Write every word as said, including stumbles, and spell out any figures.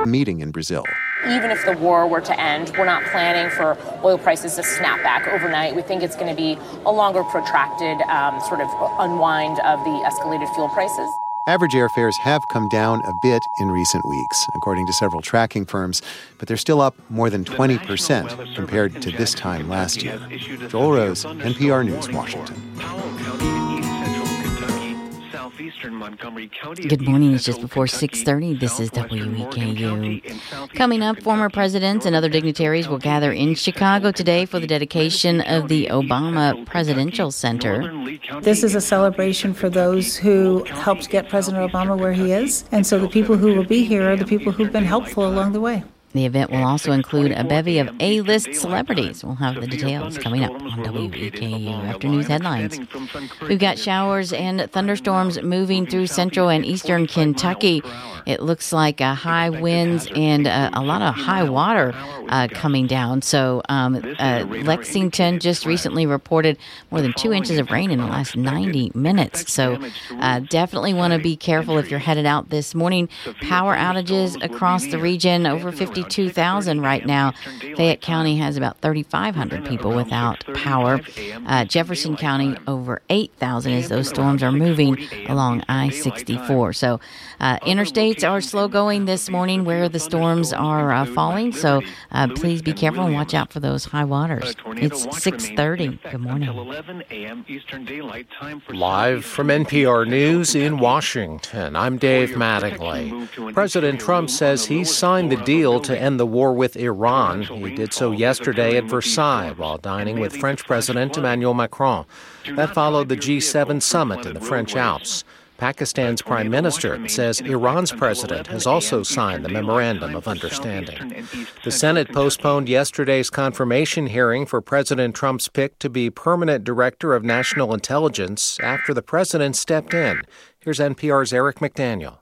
meeting in Brazil. Even if the war were to end, we're not planning for oil prices to snap back overnight. We think it's going to be a longer protracted um, sort of unwind of the escalated fuel prices. Average airfares have come down a bit in recent weeks, according to several tracking firms, but they're still up more than twenty percent compared to this time last year. Joel Rose, N P R News, Washington. Good morning. It's just before six thirty. This is W E K U. Coming up, former presidents and other dignitaries will gather in Chicago today for the dedication of the Obama Presidential Center. This is a celebration for those who helped get President Obama where he is. And so the people who will be here are the people who've been helpful along the way. The event will also include a bevy of A-list celebrities. We'll have the details coming up on W E K U after news headlines. We've got showers and thunderstorms moving through central and eastern Kentucky. It looks like uh, high winds and uh, a lot of high water uh, coming down. So um, uh, Lexington just recently reported more than two inches of rain in the last ninety minutes. So uh, definitely want to be careful if you're headed out this morning. Power outages across the region, over fifty-two thousand right now. Fayette County has about thirty-five hundred people without power. Uh, Jefferson County, over eight thousand as those storms are moving along I sixty-four. So uh, interstates are slow going this morning where the storms are uh, falling. So uh, please be careful and watch out for those high waters. It's six thirty. Good morning. Live from N P R News in Washington, I'm Dave Mattingly. President Trump says he's signed the deal to end the war with Iran. He did so yesterday at Versailles while dining with French President Emmanuel Macron. That followed the G seven summit in the French Alps. Pakistan's prime minister says Iran's president has also signed the Memorandum of Understanding. The Senate postponed yesterday's confirmation hearing for President Trump's pick to be permanent director of national intelligence after the president stepped in. Here's N P R's Eric McDaniel.